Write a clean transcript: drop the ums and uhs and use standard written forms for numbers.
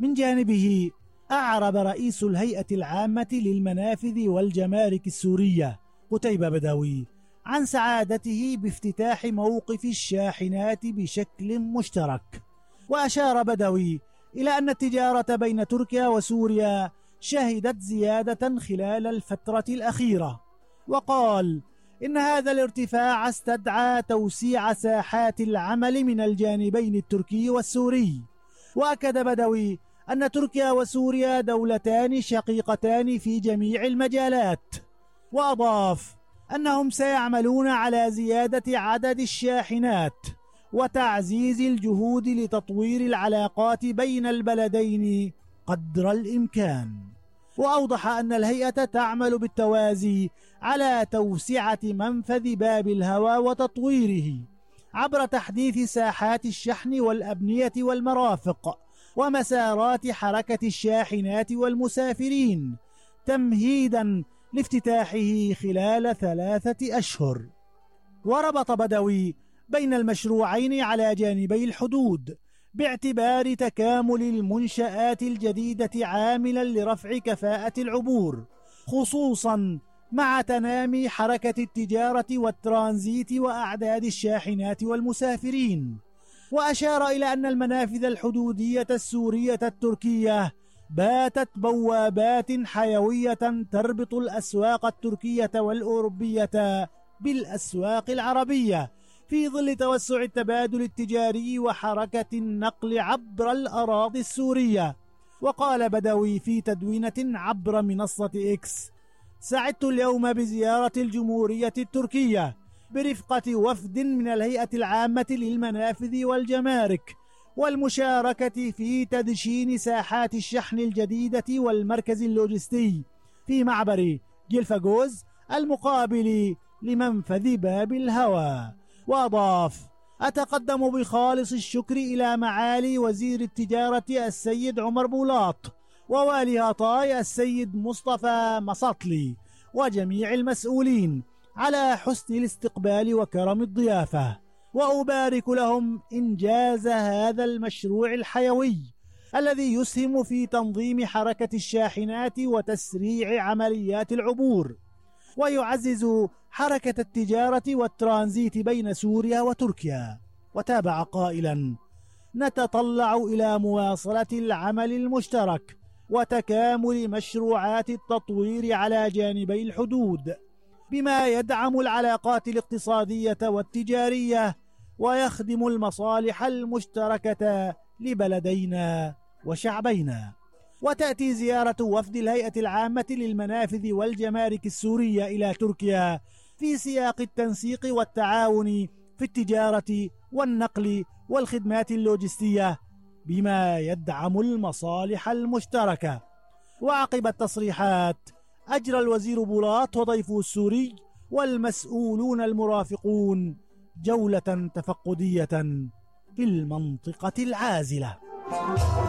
من جانبه أعرب رئيس الهيئة العامة للمنافذ والجمارك السورية قتيبة بدوي عن سعادته بافتتاح موقف الشاحنات بشكل مشترك. وأشار بدوي إلى أن التجارة بين تركيا وسوريا شهدت زيادة خلال الفترة الأخيرة، وقال إن هذا الارتفاع استدعى توسيع ساحات العمل من الجانبين التركي والسوري. وأكد بدوي أن تركيا وسوريا دولتان شقيقتان في جميع المجالات، وأضاف أنهم سيعملون على زيادة عدد الشاحنات وتعزيز الجهود لتطوير العلاقات بين البلدين قدر الإمكان. وأوضح أن الهيئة تعمل بالتوازي على توسعة منفذ باب الهوى وتطويره عبر تحديث ساحات الشحن والأبنية والمرافق ومسارات حركة الشاحنات والمسافرين تمهيدا لافتتاحه خلال 3 أشهر. وربط بدوي بين المشروعين على جانبي الحدود باعتبار تكامل المنشآت الجديدة عاملا لرفع كفاءة العبور، خصوصا مع تنامي حركة التجارة والترانزيت وأعداد الشاحنات والمسافرين. وأشار إلى أن المنافذ الحدودية السورية التركية باتت بوابات حيوية تربط الأسواق التركية والأوروبية بالأسواق العربية في ظل توسع التبادل التجاري وحركة النقل عبر الأراضي السورية. وقال بدوي في تدوينة عبر منصة إكس: سعدت اليوم بزيارة الجمهورية التركية برفقة وفد من الهيئة العامة للمنافذ والجمارك والمشاركة في تدشين ساحات الشحن الجديدة والمركز اللوجستي في معبر جلفاجوز المقابل لمنفذ باب الهوى. وأضاف: أتقدم بخالص الشكر إلى معالي وزير التجارة السيد عمر بولاط ووالي هاتاي السيد مصطفى مصطلي وجميع المسؤولين على حسن الاستقبال وكرم الضيافة، وأبارك لهم إنجاز هذا المشروع الحيوي الذي يسهم في تنظيم حركة الشاحنات وتسريع عمليات العبور، ويعزز حركة التجارة والترانزيت بين سوريا وتركيا. وتابع قائلا: نتطلع إلى مواصلة العمل المشترك وتكامل مشروعات التطوير على جانبي الحدود بما يدعم العلاقات الاقتصادية والتجارية ويخدم المصالح المشتركة لبلدينا وشعبينا. وتأتي زيارة وفد الهيئة العامة للمنافذ والجمارك السورية إلى تركيا في سياق التنسيق والتعاون في التجارة والنقل والخدمات اللوجستية بما يدعم المصالح المشتركة. وعقب التصريحات أجرى الوزير بولاط وضيفه السوري والمسؤولون المرافقون جولة تفقدية في المنطقة العازلة.